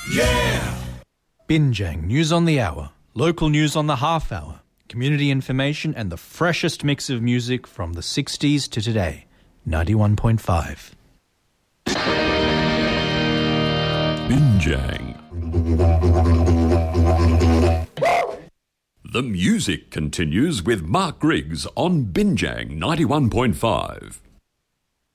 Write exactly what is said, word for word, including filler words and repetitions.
Yeah! Binjang News on the Hour. Local news on the half hour. Community information and the freshest mix of music from the sixties to today. ninety-one point five. Binjang. The music continues with Mark Griggs on Binjang ninety-one point five.